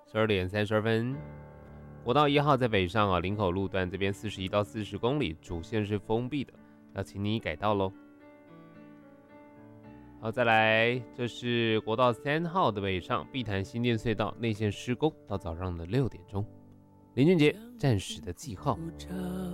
12点32分，国道1号在北上啊，林口路段这边41到40公里，主线是封闭的，要请你改道喽。好，再来，这是国道3号的北上，碧潭新店隧道内线施工到早上的6点钟。林俊杰暂时的记号。